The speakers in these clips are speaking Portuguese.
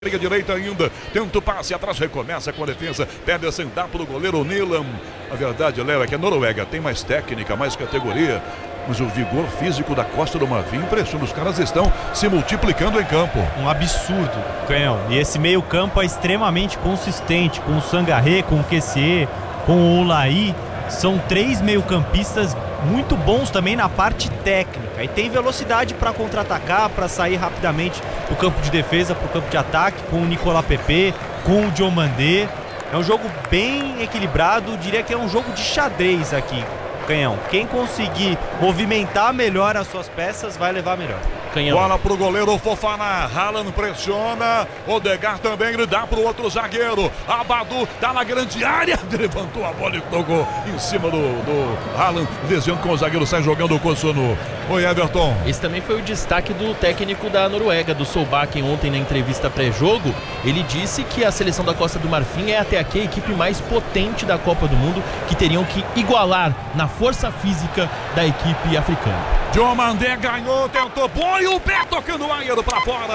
Liga direita ainda, tenta o passe, atrás recomeça com a defesa, Pedersen dá para o goleiro Nilam. A verdade, Léo, é que a Noruega tem mais técnica, mais categoria, mas o vigor físico da Costa do Marfim impressiona. Os caras estão se multiplicando em campo. Um absurdo, Canhão. E esse meio campo é extremamente consistente, com o Sangaré, com o Kessié, com o Oulahy. São três meio-campistas muito bons também na parte técnica. E tem velocidade para contra-atacar, para sair rapidamente do campo de defesa para o campo de ataque, com o Nicolas Pepe, com o Diomandé. É um jogo bem equilibrado, diria que é um jogo de xadrez aqui, Canhão. Quem conseguir movimentar melhor as suas peças vai levar melhor. Canhão. Bola pro goleiro Fofana, Haaland pressiona, Odegaard também, ele dá pro outro zagueiro, Abadu tá na grande área, levantou a bola e tocou em cima do Haaland, desviando com o zagueiro, sai jogando o Kossonu. Oi, Everton. Esse também foi o destaque do técnico da Noruega, do Solbakken, ontem na entrevista pré-jogo. Ele disse que a seleção da Costa do Marfim é até aqui a equipe mais potente da Copa do Mundo, que teriam que igualar na força física da equipe africana. Diomandé ganhou, tentou, põe o pé tocando o Aero pra fora.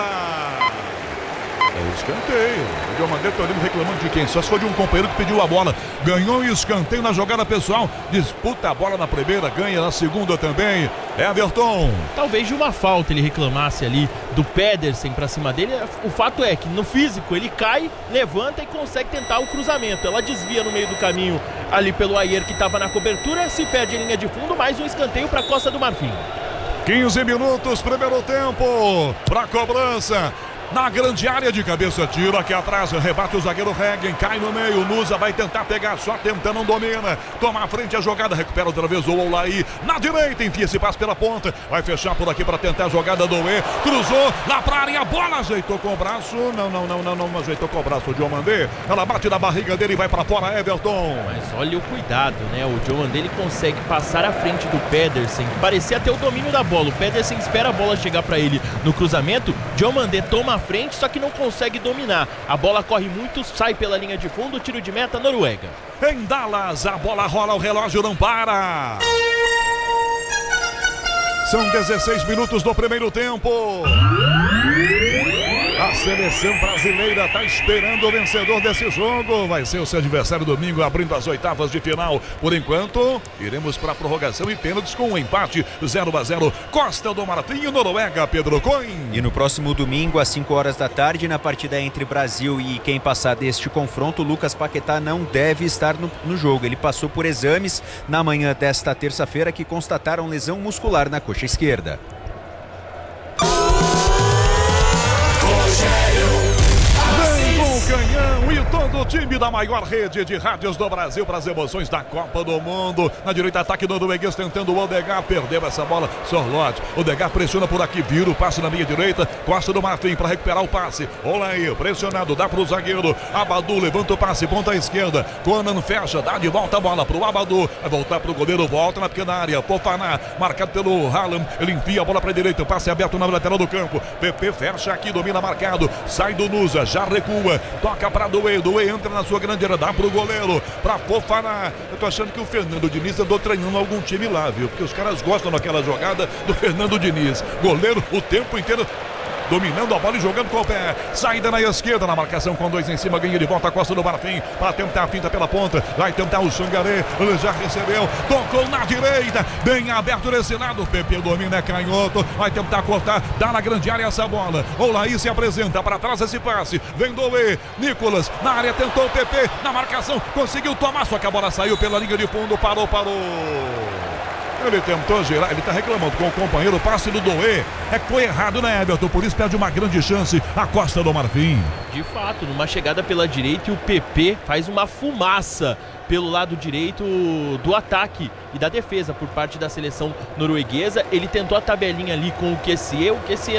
É escanteio. O Diomandé tá olhando, reclamando de quem? Só se for de um companheiro que pediu a bola. Ganhou um escanteio na jogada pessoal. Disputa a bola na primeira, ganha na segunda também. Everton. Talvez de uma falta ele reclamasse ali do Pedersen pra cima dele. O fato é que no físico ele cai, levanta e consegue tentar o cruzamento. Ela desvia no meio do caminho ali pelo Ayer, que estava na cobertura, se perde em linha de fundo. Mais um escanteio pra Costa do Marfim. 15 minutos, primeiro tempo, pra cobrança. Na grande área, de cabeça, tira aqui atrás, rebate o zagueiro Regen, cai no meio, Nusa vai tentar pegar, só tenta, não domina, toma a frente a jogada, recupera outra vez o Oulahy, na direita, enfia esse passe pela ponta, vai fechar por aqui para tentar a jogada do E, cruzou, lá pra área, a bola, ajeitou com o braço, não ajeitou com o braço o Diomandé, ela bate na barriga dele e vai para fora, Everton. Mas olha o cuidado, né, o Diomandé ele consegue passar à frente do Pedersen, parecia ter o domínio da bola, o Pedersen espera a bola chegar para ele no cruzamento, Diomandé toma à frente, só que não consegue dominar. A bola corre muito, sai pela linha de fundo, tiro de meta, Noruega. Em Dallas, a bola rola, o relógio não para. São 16 minutos do primeiro tempo. A seleção brasileira está esperando o vencedor desse jogo. Vai ser o seu adversário domingo, abrindo as oitavas de final. Por enquanto, iremos para a prorrogação e pênaltis com um empate 0-0. Costa do Marfim e Noruega, Pedro Coin. E no próximo domingo, às 5 horas da tarde, na partida entre Brasil e quem passar deste confronto, Lucas Paquetá não deve estar no jogo. Ele passou por exames na manhã desta terça-feira que constataram lesão muscular na coxa esquerda. Canhão e todo o time da maior rede de rádios do Brasil para as emoções da Copa do Mundo. Na direita, ataque norueguês tentando o Odegaard, perdeu essa bola, Sorloth. Odegaard pressiona por aqui, vira o passe na linha direita, Costa do Marfim para recuperar o passe. Oulahy pressionado, dá para o zagueiro, Abadu levanta o passe, ponta à esquerda, Conan fecha, dá de volta a bola para o Abadu, vai voltar para o goleiro, volta na pequena área, Fofana, marcado pelo Haaland, ele enfia a bola para a direita, o passe aberto na lateral do campo, Pepe fecha aqui, domina marcado, sai do Nusa, já recua, toca para Doué entra na sua grande área, dá pro goleiro, pra Fofana. Eu tô achando que o Fernando Diniz andou treinando algum time lá, viu? Porque os caras gostam daquela jogada do Fernando Diniz. Goleiro o tempo inteiro dominando a bola e jogando com o pé. Saída na esquerda, na marcação com dois em cima, ganha de volta a Costa do Marfim para tentar a finta pela ponta. Vai tentar o Sangaré, ele já recebeu, tocou na direita, bem aberto nesse lado. O Pepe domina, é canhoto, vai tentar cortar, dá na grande área essa bola. Oulahy se apresenta para trás esse passe. Vem Doué, Nicolas na área, tentou o Pepe na marcação, conseguiu tomar, só que a bola saiu pela linha de fundo, parou. Ele tentou girar, ele está reclamando com o companheiro, o passe do Doué foi errado, né, Everton? Por isso perde uma grande chance a Costa do Marfim. De fato, numa chegada pela direita, e o PP faz uma fumaça pelo lado direito do ataque e da defesa por parte da seleção norueguesa. Ele tentou a tabelinha ali com o Kessié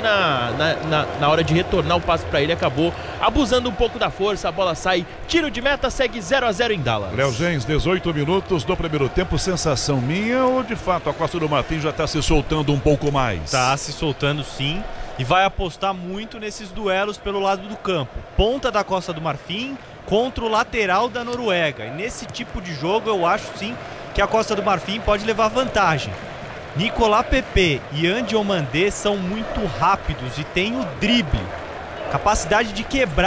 na hora de retornar o passe para ele, acabou abusando um pouco da força, a bola sai, tiro de meta, segue 0-0 em Dallas. Léo Gens, 18 minutos do primeiro tempo, sensação minha ou de fato a Costa do Marfim já está se soltando um pouco mais? Está se soltando sim, e vai apostar muito nesses duelos pelo lado do campo. Ponta da Costa do Marfim contra o lateral da Noruega. E nesse tipo de jogo eu acho sim que a Costa do Marfim pode levar vantagem. Nicolas Pepe e Diomandé são muito rápidos e têm o drible. capacidade de quebrar